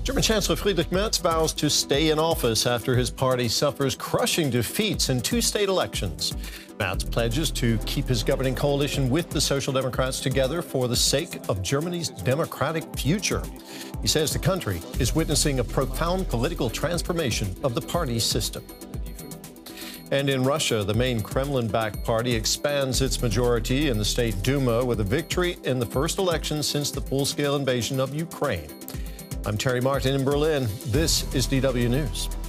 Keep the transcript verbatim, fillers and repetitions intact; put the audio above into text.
German Chancellor Friedrich Merz vows to stay in office after his party suffers crushing defeats in two state elections. Merz pledges to keep his governing coalition with the Social Democrats together for the sake of Germany's democratic future. He says the country is witnessing a profound political transformation of the party system. And in Russia, the main Kremlin-backed party expands its majority in the State Duma with a victory in the first election since the full-scale invasion of Ukraine. I'm Terry Martin in Berlin. This is D W News.